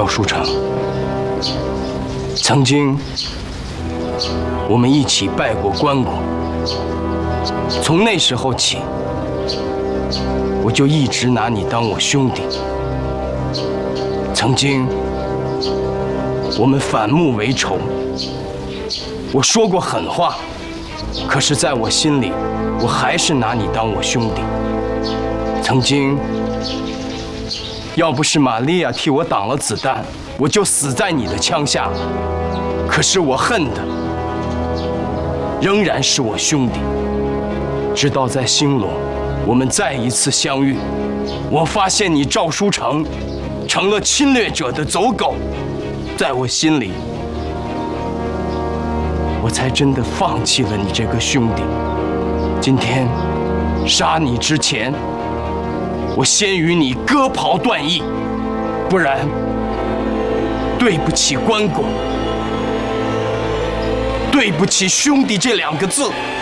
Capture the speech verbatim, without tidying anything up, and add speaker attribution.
Speaker 1: 赵书成，曾经我们一起拜过关公，从那时候起，我就一直拿你当我兄弟。曾经我们反目为仇，我说过狠话，可是在我心里，我还是拿你当我兄弟。曾经，要不是玛利亚替我挡了子弹，我就死在你的枪下。可是我恨的仍然是我兄弟。直到在兴隆，我们再一次相遇，我发现你赵书成成了侵略者的走狗，在我心里，我才真的放弃了你这个兄弟。今天杀你之前，我先与你割袍断义，不然对不起关公，对不起兄弟这两个字。